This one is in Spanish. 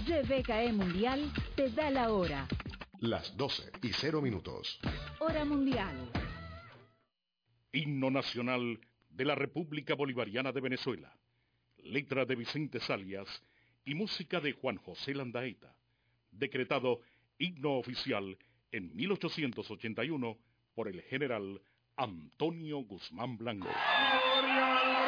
GBKE Mundial te da la hora. Las 12:00. Hora mundial. Himno nacional de la República Bolivariana de Venezuela. Letra de Vicente Salias y música de Juan José Landaeta. Decretado himno oficial en 1881 por el general Antonio Guzmán Blanco. ¡Gloria!